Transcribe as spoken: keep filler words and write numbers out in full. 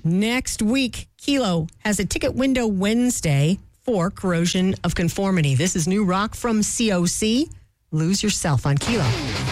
Next week, Kilo has a ticket window Wednesday for Corrosion of Conformity. This is new rock from C O C. Lose Yourself on Kilo.